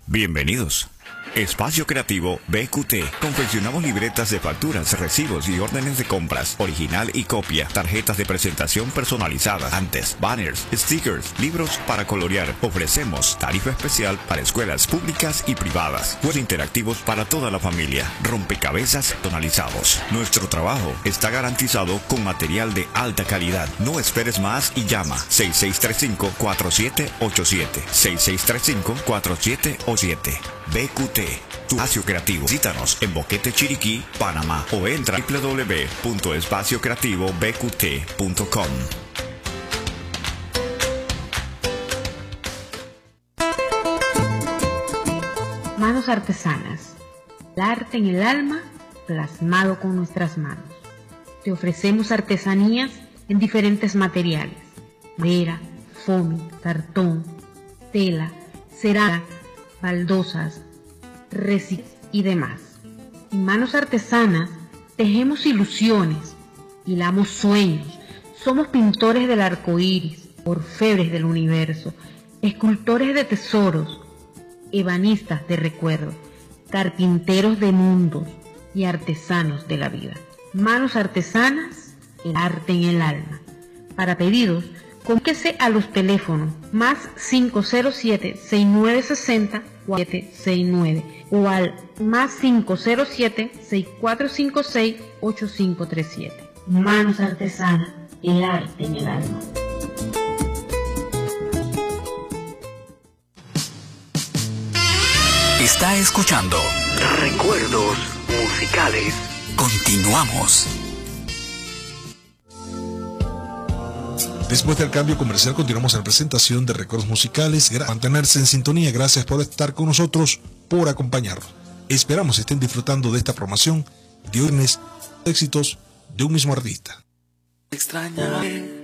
Bienvenidos. Espacio Creativo BQT. Confeccionamos libretas de facturas, recibos y órdenes de compras, original y copia, tarjetas de presentación personalizadas, antes, banners, stickers, libros para colorear. Ofrecemos tarifa especial para escuelas públicas y privadas, juegos interactivos para toda la familia, rompecabezas personalizados. Nuestro trabajo está garantizado con material de alta calidad. No esperes más y llama 6635-4787. 6635-4787. BQT, tu espacio creativo. Visítanos en Boquete, Chiriquí, Panamá, o entra a www.espaciocreativobqt.com. Manos artesanas. El arte en el alma, plasmado con nuestras manos. Te ofrecemos artesanías en diferentes materiales: madera, foamy, cartón, tela, cerámica, baldosas, resina y demás. En Manos Artesanas tejemos ilusiones, hilamos sueños, somos pintores del arco iris, orfebres del universo, escultores de tesoros, ebanistas de recuerdo, carpinteros de mundos y artesanos de la vida. Manos Artesanas, el arte en el alma. Para pedidos, comuníquese a los teléfonos más 507-6960-4769 o al más 507-6456-8537. Manos Artesanas, el arte en el alma. Está escuchando Recuerdos Musicales. Continuamos. Después del cambio comercial continuamos en la presentación de Recuerdos Musicales. Mantenerse en sintonía, gracias por estar con nosotros, por acompañarnos. Esperamos estén disfrutando de esta programación de viernes, éxitos de un mismo artista. Extraña.